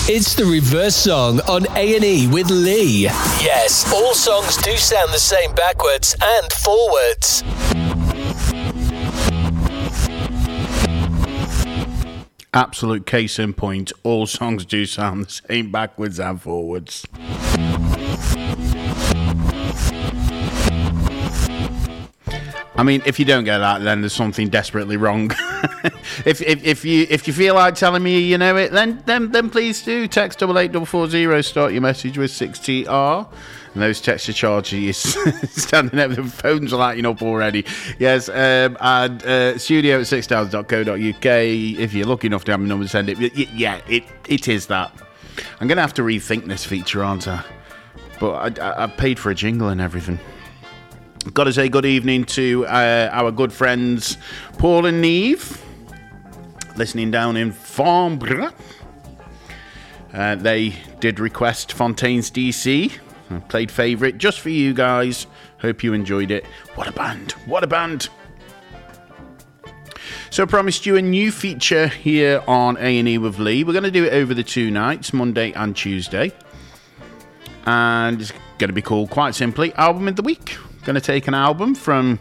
It's the reverse song on A&E with Lee. Yes, all songs do sound the same backwards and forwards. Absolute case in point, all songs do sound the same backwards and forwards. I mean, if you don't get that, then there's something desperately wrong. If you feel like telling me you know it, then please do. Text 88440, start your message with 6TR. And those texts are charges standing there, the phones are lighting up already. Yes, and studio at 6towers.co.uk. If you're lucky enough to have a number to send it. Yeah, it is that. I'm going to have to rethink this feature, aren't I? But I paid for a jingle and everything. Got to say good evening to our good friends Paul and Neve, listening down in Farnborough. They did request Fontaine's DC. I played favourite just for you guys. Hope you enjoyed it. What a band! What a band! So I promised you a new feature here on A&E with Lee. We're going to do it over the 2 nights, Monday and Tuesday. And it's going to be called, quite simply, Album of the Week. Going to take an album from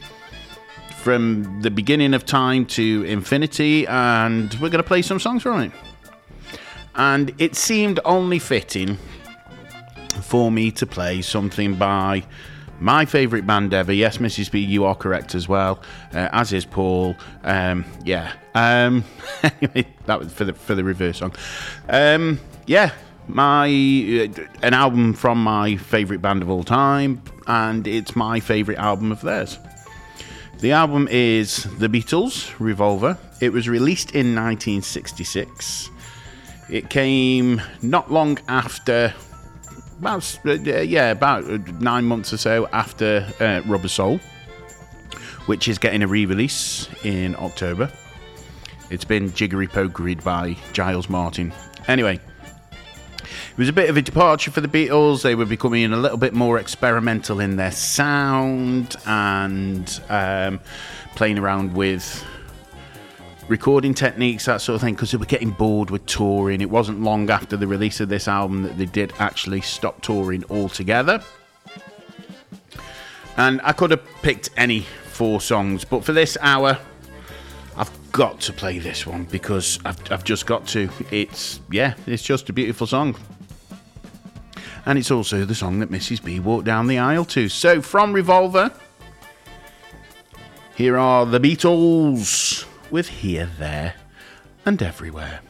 the beginning of time to infinity, and we're going to play some songs from it. And it seemed only fitting for me to play something by my favourite band ever. Yes, Mrs. B, you are correct as well, as is Paul. Anyway, that was for the reverse song. An album from my favourite band of all time, and it's my favourite album of theirs. The album is The Beatles, Revolver. It was released in 1966. It came not long after, about 9 months or so after Rubber Soul, which is getting a re-release in October. It's been jiggery-pokered by Giles Martin. Anyway, it was a bit of a departure for the Beatles. They were becoming a little bit more experimental in their sound and playing around with recording techniques, that sort of thing, because they were getting bored with touring. It wasn't long after the release of this album that they did actually stop touring altogether. And I could have picked any 4 songs, but for this hour, I've got to play this one because I've just got to. It's just a beautiful song. And it's also the song that Mrs. B walked down the aisle to. So, from Revolver, here are the Beatles with Here, There and Everywhere.